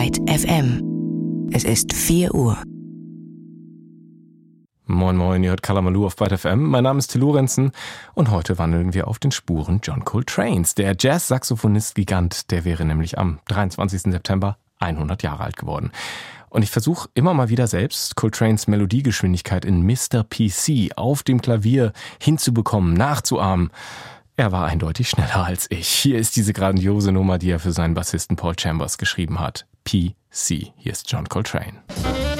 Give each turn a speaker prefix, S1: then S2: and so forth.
S1: Byte FM. Es ist 4 Uhr.
S2: Moin Moin, ihr hört Kalamaloo auf Byte FM. Mein Name ist Till Lorenzen und heute wandeln wir auf den Spuren John Coltranes. Der Jazz-Saxophonist-Gigant, der wäre nämlich am 23. September 100 Jahre alt geworden. Und ich versuche immer mal wieder selbst, Coltranes Melodiegeschwindigkeit in Mr. PC auf dem Klavier hinzubekommen, nachzuahmen. Er war eindeutig schneller als ich. Hier ist diese grandiose Nummer, die er für seinen Bassisten Paul Chambers geschrieben hat. PC. Hier ist John Coltrane.